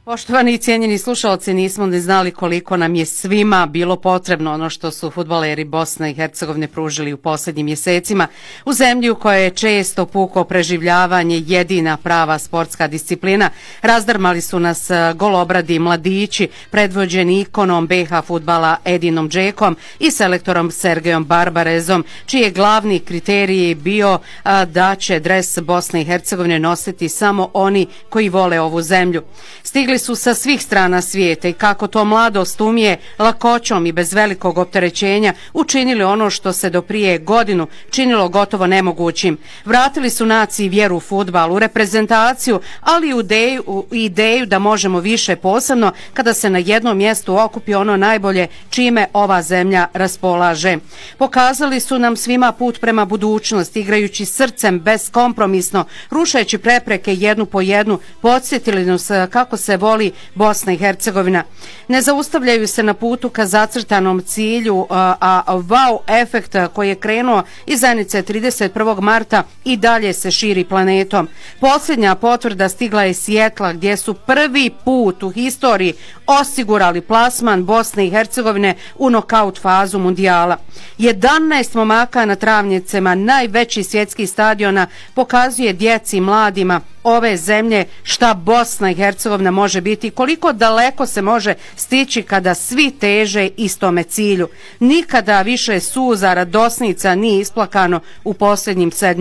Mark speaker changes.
Speaker 1: Poštovani i cijenjeni slušalci, nismo ni znali koliko nam je svima bilo potrebno ono što su fudbaleri Bosne i Hercegovine pružili u posljednjim mjesecima u zemlji u kojoj je često puko preživljavanje jedina prava sportska disciplina. Razdrmali su nas golobradi mladići predvođeni ikonom BiH fudbala Edinom Džekom i selektorom Sergejom Barbarezom, čiji je glavni kriterij bio da će dres Bosne i Hercegovine nositi samo oni koji vole ovu zemlju. Stigli su sa svih strana svijeta i kako to mladost umije, lakoćom i bez velikog opterećenja učinili ono što se do prije godinu činilo gotovo nemogućim. Vratili su naciji vjeru u fudbal, u reprezentaciju, ali i ideju da možemo više, posebno kada se na jednom mjestu okupi ono najbolje čime ova zemlja raspolaže. Pokazali su nam svima put prema budućnosti, igrajući srcem beskompromisno, rušeći prepreke jednu po jednu, podsjetili nas kako se voli Bosna i Hercegovina. Ne zaustavljaju se na putu ka zacrtanom cilju, a wow efekt koji je krenuo iz Zenice 31. marta i dalje se širi planetom. Posljednja potvrda stigla je iz Sijetla, gdje su prvi put u historiji osigurali plasman Bosne i Hercegovine u nokaut fazu mundijala. 11 momaka na travnicama najvećih svjetskih stadiona pokazuje djeci i mladima ove zemlje šta Bosna i Hercegovina može biti, koliko daleko se može stići kada svi teže istome cilju. Nikada više suza radosnica nije isplakano u posljednjim 7